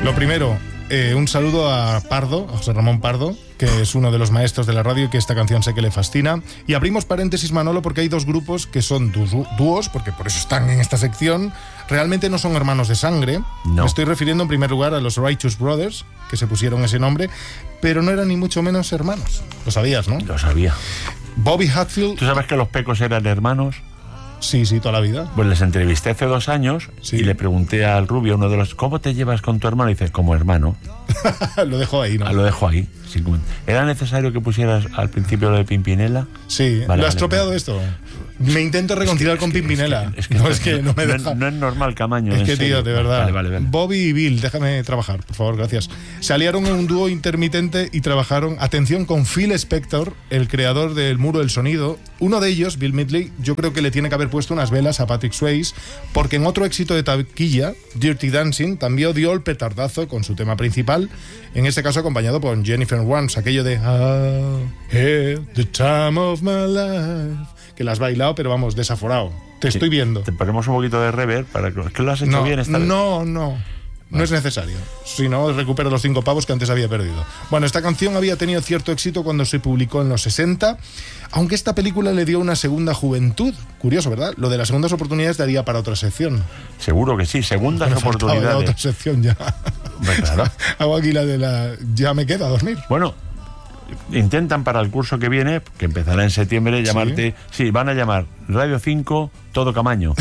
Lo primero, un saludo a Pardo, a José Ramón Pardo, que es uno de los maestros de la radio y que esta canción sé que le fascina. Y abrimos paréntesis, Manolo, porque hay dos grupos que son dúos, porque por eso están en esta sección. Realmente no son hermanos de sangre. No. Me estoy refiriendo en primer lugar a los Righteous Brothers, que se pusieron ese nombre, pero no eran ni mucho menos hermanos. Lo sabías, ¿no? Lo sabía. Bobby Hatfield... ¿Tú sabes que los Pecos eran hermanos? Sí, toda la vida. Pues les entrevisté hace 2 años y le pregunté al Rubio, uno de los, ¿cómo te llevas con tu hermano? Y dice, como hermano. Lo dejo ahí, ¿no? Lo dejo ahí. ¿Era necesario que pusieras al principio lo de Pimpinela? Sí, vale, ¿lo has estropeado esto? Me intento reconciliar con Pimpinela. Es que no me deja. No es normal, Camaño. Es que, tío, de verdad. Vale. Bobby y Bill, déjame trabajar, por favor, gracias. Se aliaron en un dúo intermitente y trabajaron, atención, con Phil Spector, el creador del Muro del Sonido. Uno de ellos, Bill Medley, yo creo que le tiene que haber puesto unas velas a Patrick Swayze, porque en otro éxito de taquilla, Dirty Dancing, también dio el petardazo con su tema principal, en este caso acompañado por Jennifer Warnes, aquello de I had the time of my life, que la has bailado, pero vamos, desaforado. Te estoy viendo. Te ponemos un poquito de reverb para que... ¿Es que lo has hecho bien esta vez? No es necesario. Si no, recupero los 5 pavos que antes había perdido. Bueno, esta canción había tenido cierto éxito cuando se publicó en los 60, aunque esta película le dio una segunda juventud. Curioso, ¿verdad? Lo de las segundas oportunidades daría para otra sección. Seguro que sí, segundas oportunidades. Otra sección ya. Claro. Hago aquí la de la... Ya me queda a dormir. Bueno, intentan para el curso que viene, que empezará en septiembre, llamarte... Sí, van a llamar Radio 5 Todo Camaño.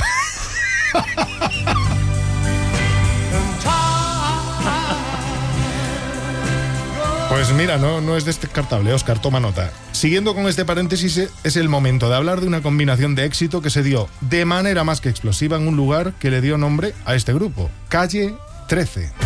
Pues mira, no es descartable, Óscar, toma nota. Siguiendo con este paréntesis, es el momento de hablar de una combinación de éxito que se dio de manera más que explosiva en un lugar que le dio nombre a este grupo, Calle 13.